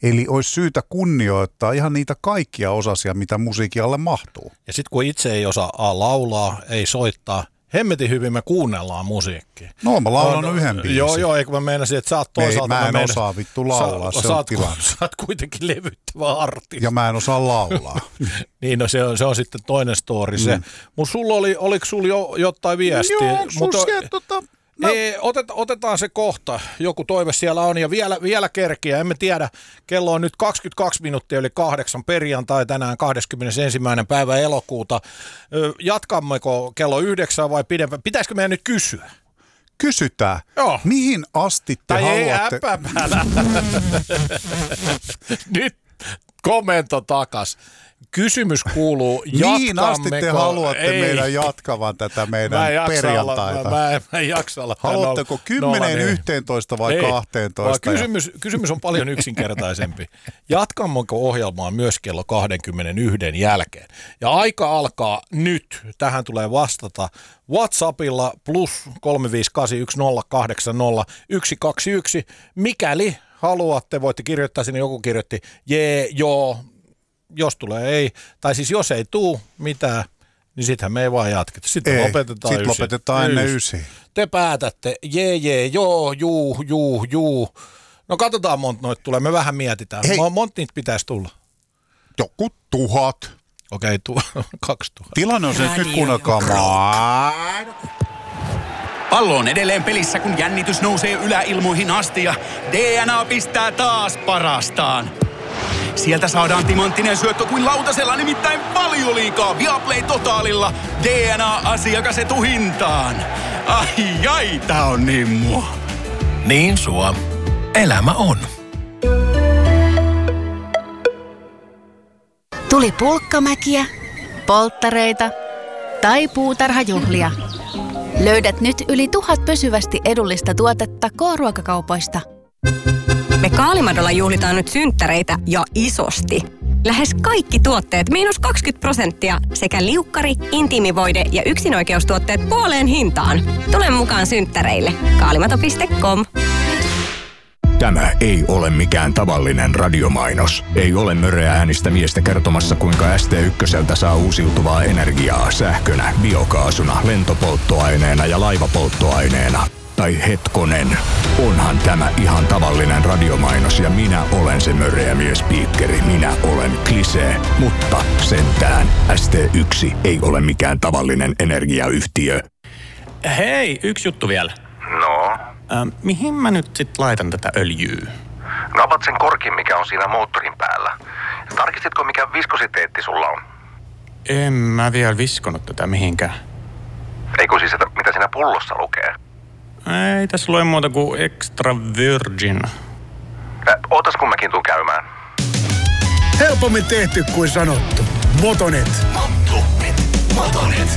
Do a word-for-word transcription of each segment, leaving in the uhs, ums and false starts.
Eli olisi syytä kunnioittaa ihan niitä kaikkia osasia, mitä musiikin alle mahtuu. Ja sitten kun itse ei osaa a, laulaa, ei soittaa, hemmetin hyvin me kuunnellaan musiikkia. No mä laulan no, yhden biisin. Joo, joo, eikö mä meinasin, että sä oot toisaalta... Me, mä en meinasin, osaa vittu laulaa, sä, se sä on tilanne. Sä oot kuitenkin levyttävä artisti. Ja mä en osaa laulaa. Niin, no se on, se on sitten toinen story se. Mm. Mutta sulla oli, oliko sulla jo jotain viestiä? Joo, Mutta siellä tota... No. Ei, otet, otetaan se kohta. Joku toive siellä on ja vielä, vielä kerkiä. Emme tiedä. Kello on nyt kaksikymmentäkaksi minuuttia yli kahdeksan perjantai tänään kahdeskymmenesensimmäinen päivä elokuuta. Jatkammeko kello yhdeksän vai pidempään? Pitäisikö meidän nyt kysyä? Kysytään. Joo. Mihin asti te tai haluatte? Tai ei äppäpäällä. Nyt komento takas. Kysymys kuuluu, jatkammeko... Mihin asti te haluatte ei. meidän jatkavan tätä meidän perjantaita? Olla, mä, en, mä en jaksa olla. Haluatteko kymmeneen, yhteentoista vai kahteentoista? Kysymys, kysymys on paljon yksinkertaisempi. Jatkammeko ohjelmaa myös kello kaksikymmentäyksi jälkeen? Ja aika alkaa nyt. Tähän tulee vastata WhatsAppilla plus kolme viisi kahdeksan yksi nolla kahdeksan nolla yksi kaksi yksi. Mikäli haluatte, voitte kirjoittaa sinne, joku kirjoitti jee, joo, jos tulee ei, tai siis jos ei tuu mitään, niin sittenhän me ei vaan jatketa. Sitten ei, lopetetaan sit lopetetaan ennen ysi. Te päätätte, jee, jee, joo, juu, juu, juu. No katsotaan, monta noita tulee, me vähän mietitään. Hei. Monta niitä pitäisi tulla? Joku tuhat. Okei, tu- kaksi tuhat. Tilanne on se, että nyt kuunnelkaa. Pallo on edelleen pelissä, kun jännitys nousee yläilmoihin asti ja D N A pistää taas parastaan. Sieltä saadaan timanttinen syöttö kuin lautasella, nimittäin paljon liikaa Viaplay Totaalilla. D N A-asiakas etuhintaan. Ai ai, tää on niin mua. Niin sua. Elämä on. Tuli pulkkamäkiä, polttareita tai puutarhajuhlia. Löydät nyt yli tuhat pysyvästi edullista tuotetta K-ruokakaupoista. Me Kaalimadolla juhlitaan nyt synttäreitä ja isosti. Lähes kaikki tuotteet miinus kaksikymmentä prosenttia sekä liukkari, intiimivoide ja yksinoikeustuotteet puoleen hintaan. Tule mukaan synttäreille. Kaalimato piste com. Tämä ei ole mikään tavallinen radiomainos. Ei ole möreä äänistä miestä kertomassa, kuinka S T yksi saa uusiutuvaa energiaa sähkönä, biokaasuna, lentopolttoaineena ja laivapolttoaineena. Tai hetkonen, onhan tämä ihan tavallinen radiomainos ja minä olen se möreä miespiikkeri. Minä olen Klisee, mutta sentään S T yksi ei ole mikään tavallinen energiayhtiö. Hei, yksi juttu vielä. No? Ähm, mihin mä nyt sit laitan tätä öljyä? Napat sen korkin, mikä on siinä moottorin päällä. Tarkistitko, mikä viskositeetti sulla on? En mä vielä viskonut tätä mihinkään. Eikö siis, että mitä siinä pullossa lukee? Ei tässä lue muuta kuin extra virgin. Ä, ootas kun mäkin tuun käymään. Helpommin tehty kuin sanottu. Motonet. Motonet. Motonet.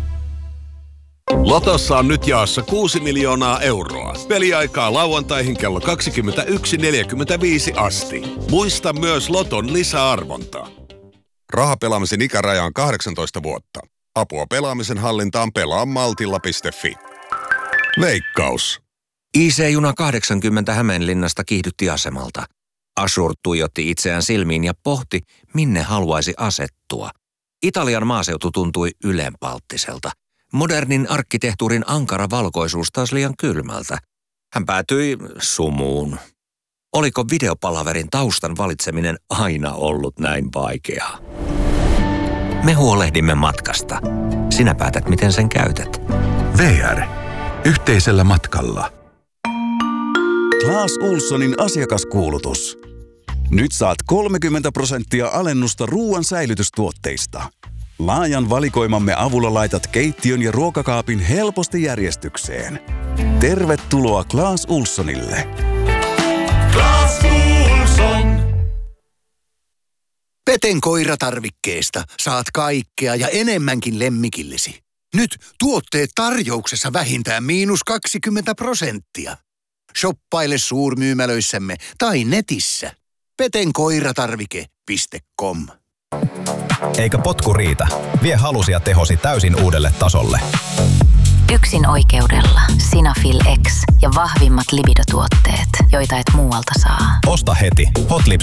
Lotossa on nyt jaossa kuusi miljoonaa euroa. Peliaikaa lauantaihin kello kaksikymmentäyksi neljäkymmentäviisi asti. Muista myös Loton lisäarvontaa. Rahapelaamisen ikäraja on kahdeksantoista vuotta. Apua pelaamisen hallintaan pelaa maltilla piste fi. Veikkaus. I C-juna kahdeksankymmentä Hämeenlinnasta kiihdytti asemalta. Ashur tuijotti itseään silmiin ja pohti, minne haluaisi asettua. Italian maaseutu tuntui ylenpalttiselta. Modernin arkkitehtuurin ankara valkoisuus taas liian kylmältä. Hän päätyi sumuun. Oliko videopalaverin taustan valitseminen aina ollut näin vaikeaa? Me huolehdimme matkasta. Sinä päätät, miten sen käytät. V R. Yhteisellä matkalla. Clas Ohlsonin asiakaskuulutus. Nyt saat kolmekymmentä prosenttia alennusta ruoan säilytystuotteista. Laajan valikoimamme avulla laitat keittiön ja ruokakaapin helposti järjestykseen. Tervetuloa Clas Ohlsonille. Clas Ohlson. Peten koiratarvikkeista saat kaikkea ja enemmänkin lemmikillesi. Nyt tuotteet tarjouksessa vähintään miinus kaksikymmentä prosenttia. Shoppaile suurmyymälöissämme tai netissä. petenkoiratarvike piste com. Eikä potku riitä. Vie halusi ja tehosi täysin uudelle tasolle. Yksin oikeudella. Sinafil X ja vahvimmat libidotuotteet, joita et muualta saa. Osta heti. Hot Lips